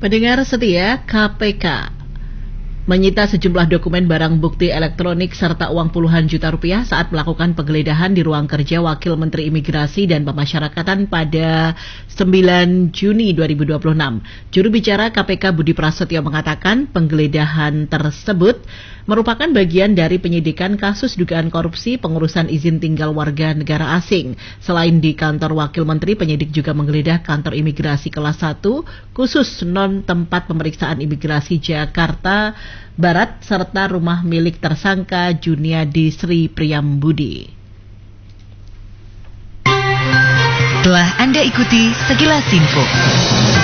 Pendengar setia, KPK menyita sejumlah dokumen barang bukti elektronik serta uang puluhan juta rupiah saat melakukan penggeledahan di ruang kerja Wakil Menteri Imigrasi dan Pemasyarakatan pada 9 Juni 2026. Juru bicara KPK Budi Prasetyo mengatakan penggeledahan tersebut merupakan bagian dari penyidikan kasus dugaan korupsi pengurusan izin tinggal warga negara asing. Selain di kantor Wakil Menteri, penyidik juga menggeledah kantor imigrasi kelas 1 khusus non-tempat pemeriksaan imigrasi Jakarta Barat serta rumah milik tersangka Juniadi Sri Priyambudi. Telah Anda ikuti Sekilas Info.